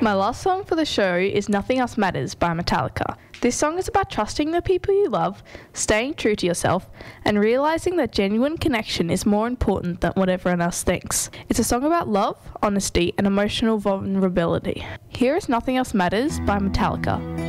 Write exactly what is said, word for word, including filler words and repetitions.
My last song for the show is Nothing Else Matters by Metallica. This song is about trusting the people you love, staying true to yourself, and realising that genuine connection is more important than what everyone else thinks. It's a song about love, honesty, and emotional vulnerability. Here is Nothing Else Matters by Metallica.